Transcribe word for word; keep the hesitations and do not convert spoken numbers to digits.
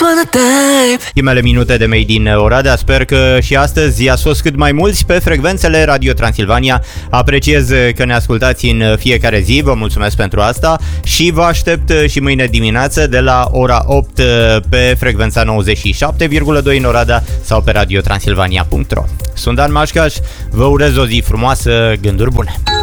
Primele minute de Made in Oradea, sper că și astăzi i-ați fost cât mai mulți pe frecvențele Radio Transilvania. Apreciez că ne ascultați în fiecare zi, vă mulțumesc pentru asta și vă aștept și mâine dimineață de la ora opt pe frecvența nouăzeci și șapte virgulă doi în Oradea sau pe radio transilvania punct ro. Sunt Dan Mașcaș, vă urez o zi frumoasă, gânduri bune!